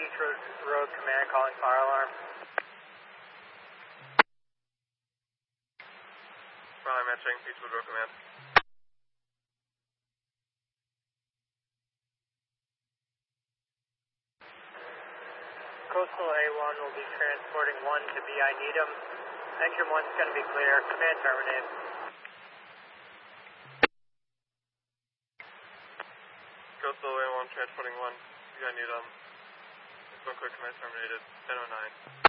Road Command calling fire alarm. Fire alarm matching, Beechwood Road Command. Coastal A1 will be transporting 1 to BI Needham. Engine 1's going to be clear. Command terminate. Coastal A1 transporting 1, BI Needham. This one quick command terminated, 10:09.